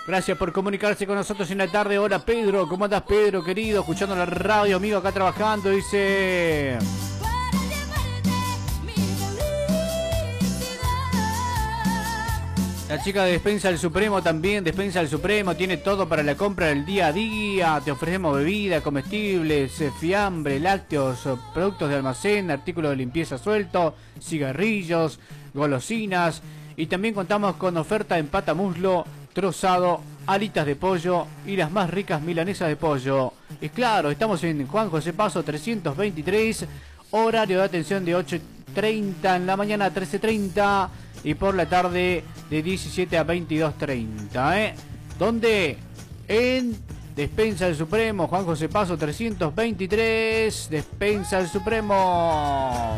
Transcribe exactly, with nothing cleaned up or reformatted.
Gracias por comunicarse con nosotros en la tarde. Hola Pedro, ¿cómo andás Pedro, querido? Escuchando la radio, amigo, acá trabajando, dice... La chica de Despensa del Supremo también, Despensa del Supremo, tiene todo para la compra del día a día. Te ofrecemos bebida, comestibles, fiambre, lácteos, productos de almacén, artículos de limpieza suelto, cigarrillos, golosinas. Y también contamos con oferta en pata muslo, trozado, alitas de pollo y las más ricas milanesas de pollo. Y claro, estamos en Juan José Paso trescientos veintitrés, horario de atención de ocho treinta en la mañana a trece treinta y por la tarde de diecisiete a veintidós treinta, ¿eh? ¿Dónde? En Despensa del Supremo, Juan José Paso trescientos veintitrés, Despensa del Supremo.